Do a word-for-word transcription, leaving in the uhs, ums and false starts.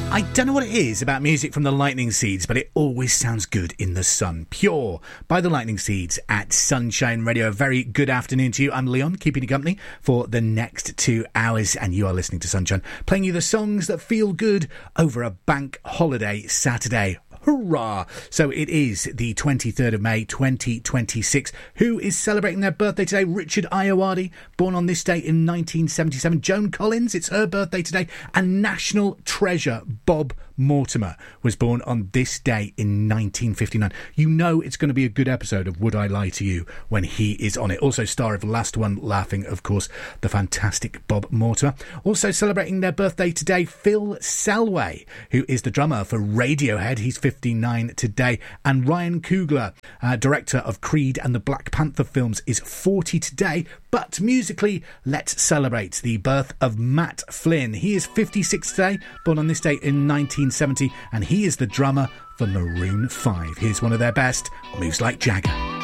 I don't know what it is about music from the Lightning Seeds, but it always sounds good in the sun. Pure by the Lightning Seeds at Sunshine Radio. A very good afternoon to you. I'm Leon, keeping you company for the next two hours, and you are listening to Sunshine, playing you the songs that feel good over a bank holiday Saturday. Hurrah! So it is the twenty-third of May twenty twenty-six. Who is celebrating their birthday today? Richard Ayoade, born on this day in nineteen seventy-seven. Joan Collins, it's her birthday today. And national treasure Bob Mortimer was born on this day in nineteen fifty-nine. You know it's going to be a good episode of Would I Lie to You when he is on it. Also star of Last One Laughing, of course, the fantastic Bob Mortimer. Also celebrating their birthday today, Phil Selway, who is the drummer for Radiohead. He's fifty-nine today. And Ryan Coogler, uh, director of Creed and the Black Panther films, is forty today. But musically, let's celebrate the birth of Matt Flynn. He is fifty-six today, born on this day in nineteen seventy, and he is the drummer for Maroon five. Here's one of their best, Moves Like Jagger.